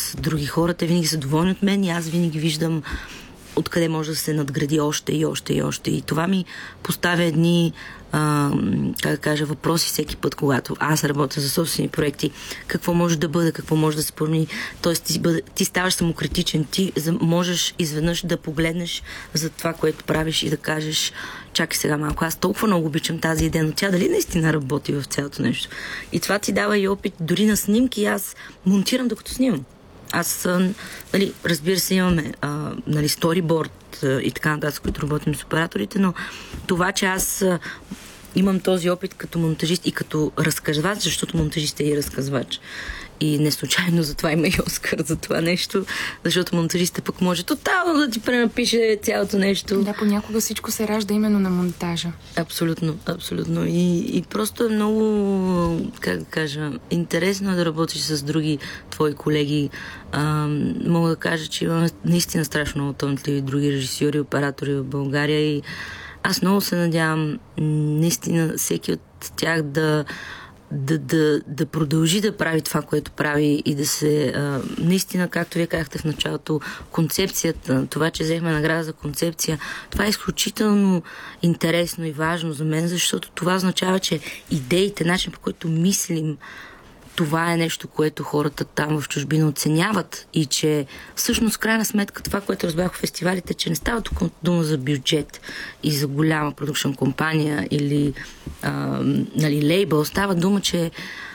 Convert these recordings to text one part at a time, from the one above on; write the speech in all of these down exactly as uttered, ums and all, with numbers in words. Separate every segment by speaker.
Speaker 1: други хора. Те винаги са доволни от мен и аз винаги виждам откъде може да се надгради още и още и още. И това ми поставя едни, а, как да кажа, въпроси всеки път, когато аз работя за собствени проекти. Какво може да бъде, какво може да се промени. Тоест ти, бъде, ти ставаш самокритичен. Ти можеш изведнъж да погледнеш за това, което правиш и да кажеш, чакай сега малко, аз толкова много обичам тази идея, но тя дали наистина работи в цялото нещо. И това ти дава и опит дори на снимки. Аз монтирам докато снимам. Аз, нали, разбира се, имаме а, нали, сториборд а, и така нататък, с които работим с операторите, но това, че аз а, имам този опит като монтажист и като разказвач, защото монтажист е и разказвач. И не случайно затова има и Оскар за това нещо, защото монтажистът пък може тотално да ти пренапише цялото нещо.
Speaker 2: Да, понякога всичко се ражда именно на монтажа.
Speaker 1: Абсолютно, абсолютно. И, и просто е много, как да кажа, интересно да работиш с други твои колеги. А, мога да кажа, че имаме наистина страшно много талантливи други режисьори, оператори в България и аз много се надявам наистина всеки от тях да Да, да, да продължи да прави това, което прави и да се... А, наистина, както вие казахте в началото, концепцията, това, че взехме награда за концепция, това е изключително интересно и важно за мен, защото това означава, че идеите, начин по който мислим, това е нещо, което хората там в чужбина оценяват и че всъщност в крайна сметка това, което разбрах в фестивалите, че не става тук дума за бюджет и за голяма продукшн компания или а, нали, лейбъл, става дума, че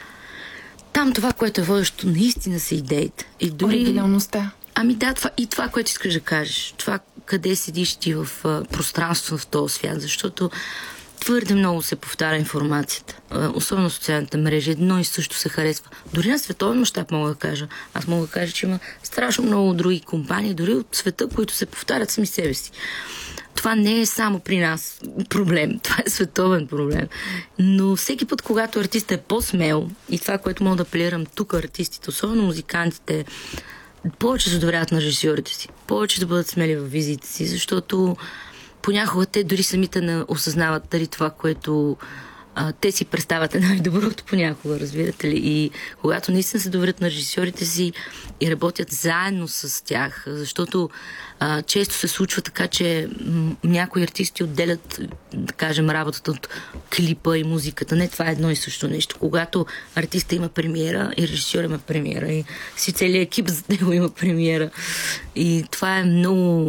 Speaker 1: там това, което е водещо, наистина са идеите. И дори...
Speaker 2: Оригиналността.
Speaker 1: Ами да, това, и това, което искаш да кажеш. Това, къде седиш ти в а, пространство в този свят, защото твърде много се повтаря информацията. Особено в социалните мрежи. Едно и също се харесва. Дори на световен мащаб мога да кажа. Аз мога да кажа, че има страшно много други компании, дори от света, които се повтарят сами себе си. Това не е само при нас проблем. Това е световен проблем. Но всеки път, когато артистът е по-смел, и това, което мога да апелирам тук артистите, особено музикантите, повече се доверяват на режисьорите си. Повече да бъдат смели във визиите си, защото понякога те дори самите не осъзнават дали това, което а, те си представят е най-доброто понякога, разбирате ли. И когато наистина се доверят на режисьорите си и работят заедно с тях, защото а, често се случва така, че м- някои артисти отделят, да кажем, работата от клипа и музиката. Не, това е едно и също нещо. Когато артиста има премиера и режисьор има премиера и си целият екип за него има премиера. И това е много